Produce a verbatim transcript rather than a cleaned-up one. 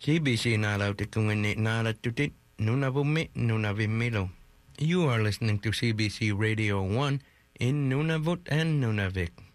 C B C Nala Tikungani Nala Tutit, Nunavummi, Nunavimilo. You are listening to C B C Radio one in Nunavut and Nunavik.